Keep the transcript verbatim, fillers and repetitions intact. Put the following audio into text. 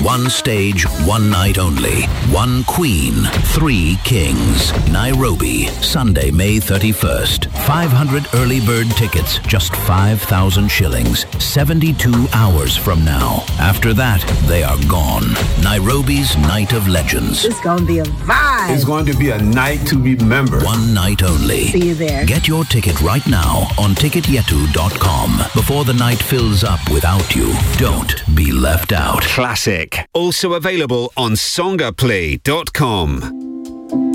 One stage, one night only. One queen, three kings. Nairobi, Sunday, May thirty-first. five hundred early bird tickets, just five thousand shillings. seventy-two hours from now. After that, they are gone. Nairobi's Night of Legends. It's going to be a vibe. It's going to be a night to remember. One night only. See you there. Get your ticket right now on ticket yetu dot com before the night fills up without you. Don't be left out. Classic. Also available on songaplay dot com.